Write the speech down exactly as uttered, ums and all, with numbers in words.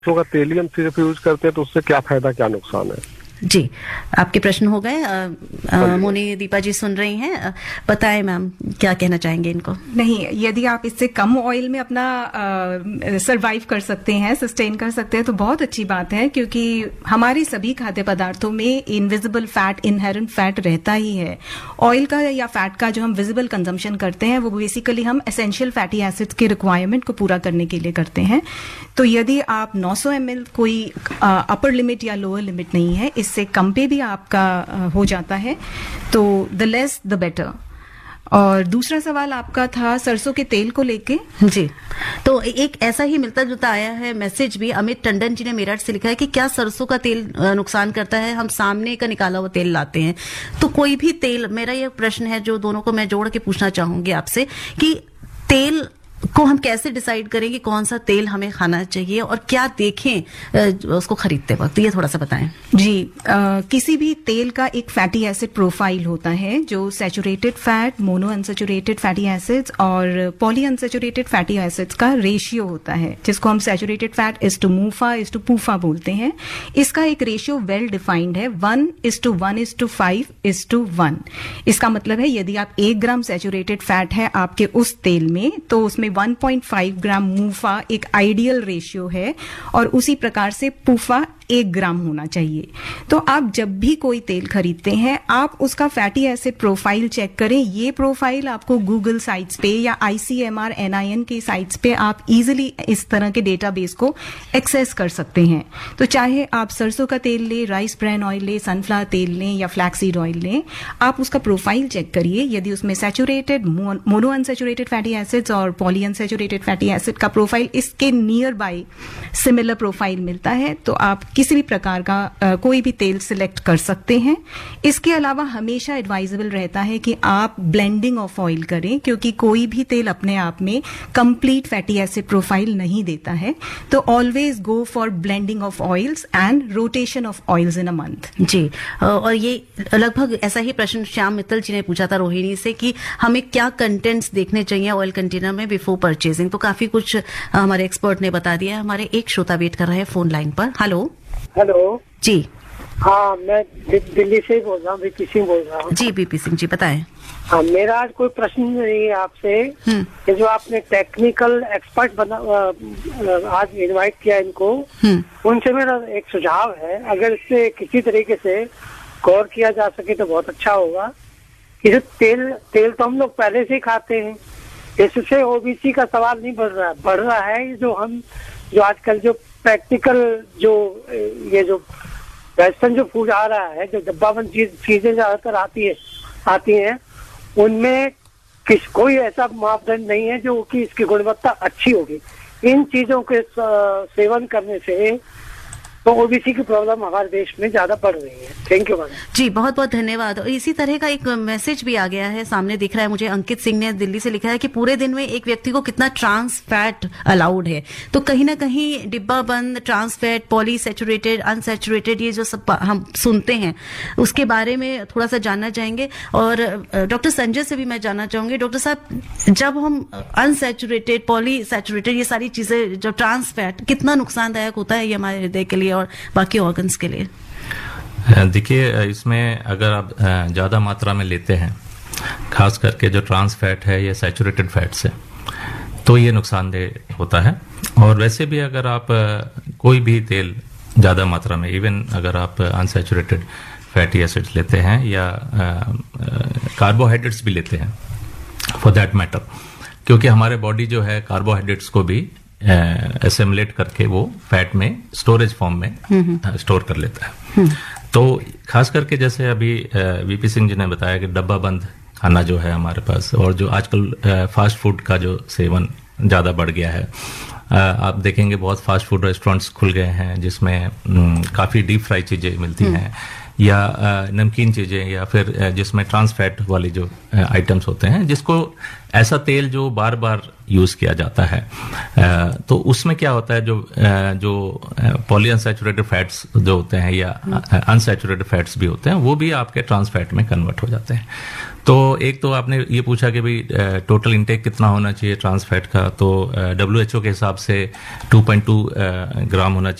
सरसों का तेल ही हम सिर्फ यूज करते हैं तो उससे क्या फायदा क्या नुकसान है? जी, आपके प्रश्न हो गए। मोनी दीपा जी सुन रही हैं, बताएं मैम क्या कहना चाहेंगे इनको? नहीं, यदि आप इससे कम ऑयल में अपना सरवाइव कर सकते हैं, सस्टेन कर सकते हैं तो बहुत अच्छी बात है, क्योंकि हमारे सभी खाद्य पदार्थों में इनविजिबल फैट, इनहेरेंट फैट रहता ही है। ऑयल का या फैट का जो हम विजिबल कंजम्पशन करते हैं वो बेसिकली हम एसेंशियल फैटी एसिड्स के रिक्वायरमेंट को पूरा करने के लिए करते हैं। तो यदि आप नौ सौ एम एल कोई अपर लिमिट या लोअर लिमिट नहीं है, इससे कम पे भी आपका हो जाता है, तो द लेस द बेटर। और दूसरा सवाल आपका था सरसों के तेल को लेके। जी, तो एक ऐसा ही मिलता जुलता आया है मैसेज भी। अमित टंडन जी ने मेरठ से लिखा है कि क्या सरसों का तेल नुकसान करता है? हम सामने का निकाला हुआ तेल लाते हैं, तो कोई भी तेल, मेरा ये प्रश्न है जो दोनों को मैं जोड़ के पूछना चाहूंगी आपसे कि तेल को हम कैसे डिसाइड करें कि कौन सा तेल हमें खाना चाहिए और क्या देखें उसको खरीदते वक्त, ये थोड़ा सा बताएं। जी, आ, किसी भी तेल का एक फैटी एसिड प्रोफाइल होता है जो saturated fat, mono unsaturated fatty acids और पॉली अनसैचुरेटेड फैटी एसिड्स का रेशियो होता है, जिसको हम saturated fat is to मूफा is to पूफा बोलते हैं। इसका एक रेशियो वेल डिफाइंड है, one is to one is to five is to one. इसका मतलब है यदि आप एक ग्राम सैचुरेटेड फैट है आपके उस तेल में, तो उसमें वन पॉइंट फाइव ग्राम मूफा एक आइडियल रेशियो है, और उसी प्रकार से पूफा एक ग्राम होना चाहिए। तो आप जब भी कोई तेल खरीदते हैं, आप उसका फैटी एसिड प्रोफाइल चेक करें। ये प्रोफाइल आपको गूगल साइट्स पे या आईसीएमआर एनआईएन की साइट्स पे आप इजीली इस तरह के डेटाबेस को एक्सेस कर सकते हैं। तो चाहे आप सरसों का तेल लें, राइस ब्रान ऑयल लें, सनफ्लावर तेल लें या फ्लैक्सीड ऑयल लें, आप उसका प्रोफाइल चेक करिए। यदि उसमें saturated, mono unsaturated fatty acids और पॉली अनसैचुरेटेड फैटी एसिड का प्रोफाइल इसके नियर बाय सिमिलर प्रोफाइल मिलता है, तो आप किसी भी प्रकार का आ, कोई भी तेल सिलेक्ट कर सकते हैं। इसके अलावा हमेशा एडवाइजेबल रहता है कि आप ब्लेंडिंग ऑफ ऑयल करें, क्योंकि कोई भी तेल अपने आप में कंप्लीट फैटी एसिड प्रोफाइल नहीं देता है। तो always go for blending of oils and rotation of oils in a month. जी, और ये लगभग ऐसा ही प्रश्न श्याम मित्तल जी ने पूछा था रोहिणी से कि हमें क्या कंटेंट्स देखने चाहिए ऑयल कंटेनर में बिफोर परचेजिंग। तो काफी कुछ हमारे एक्सपर्ट ने बता दिया। हमारे एक श्रोता वेट कर रहे हैं फोन लाइन पर। हेलो हेलो जी, हाँ, मैं दिल्ली से ही बोल रहा हूँ, बीपी सिंह बोल रहा हूँ। जी बीपी सिंह जी बताएं। हाँ, मेरा आज कोई प्रश्न नहीं है आपसे कि जो आपने टेक्निकल एक्सपर्ट बना आज इनवाइट किया इनको, उनसे मेरा एक सुझाव है, अगर इससे किसी तरीके से गौर किया जा सके तो बहुत अच्छा होगा। कि जो तेल तेल तो हम लोग पहले से ही खाते हैं, इससे ओबीसी का सवाल नहीं बढ़ रहा बढ़ रहा है। जो हम जो आजकल जो प्रैक्टिकल जो ये जो वेस्टर्न जो फूड आ रहा है, जो डब्बाबंद चीज चीजें ज्यादातर आती है आती हैं, उनमें किस कोई ऐसा मापदंड नहीं है जो कि इसकी गुणवत्ता अच्छी होगी। इन चीजों के सेवन करने से तो ओबीसी की प्रॉब्लम हमारे देश में ज्यादा बढ़ रही है। Thank you madam. जी बहुत बहुत धन्यवाद। और इसी तरह का एक मैसेज भी आ गया है, सामने दिख रहा है मुझे। अंकित सिंह ने दिल्ली से लिखा है कि पूरे दिन में एक व्यक्ति को कितना ट्रांस फैट अलाउड है। तो कहीं ना कहीं डिब्बा बंद trans fat, poly saturated, unsaturated, ये जो सब हम सुनते हैं उसके बारे में थोड़ा सा जानना चाहेंगे। और डॉक्टर संजय से भी मैं जानना चाहूंगी, डॉक्टर साहब, जब हम अनसैचुरेटेड, पॉली सैचुरेटेड, ये सारी चीजें, जो ट्रांस फैट, कितना नुकसानदायक होता है ये हमारे हृदय के लिए और बाकी ऑर्गन्स के लिए? देखिए, इसमें अगर आप ज़्यादा मात्रा में लेते हैं, खास करके जो ट्रांस फैट है या सैचुरेटेड फैट्स है, तो ये नुकसानदेह होता है। और वैसे भी अगर आप कोई भी तेल ज़्यादा मात्रा में, इवन अगर आप अनसैचुरेटेड फैटी एसिड्स लेते हैं या कार्बोहाइड्रेट्स भी लेते हैं फॉर दैट मैटर, क्योंकि हमारे बॉडी जो है कार्बोहाइड्रेट्स को भी एसिमुलेट करके वो फैट में स्टोरेज फॉर्म में स्टोर कर लेता है। तो खास करके जैसे अभी वीपी सिंह जी ने बताया कि डब्बा बंद खाना जो है हमारे पास, और जो आजकल फास्ट फूड का जो सेवन ज़्यादा बढ़ गया है, आप देखेंगे बहुत फास्ट फूड रेस्टोरेंट्स खुल गए हैं जिसमें काफ़ी डीप फ्राई चीज़ें मिलती हैं, या नमकीन चीजें या फिर जिसमें ट्रांस फैट वाले जो आइटम्स होते हैं, जिसको ऐसा तेल जो बार बार यूज किया जाता है, तो उसमें क्या होता है, जो जो पॉलीअनसैचुरेटेड फैट्स जो होते हैं या अनसैचुरेटेड फैट्स भी होते हैं, वो भी आपके ट्रांस फैट में कन्वर्ट हो जाते हैं। तो एक तो आपने ये पूछा कि भाई टोटल इंटेक कितना होना चाहिए ट्रांस फैट का, तो डब्ल्यू एच ओ के हिसाब से टू पॉइंट टू ग्राम होना चाहिए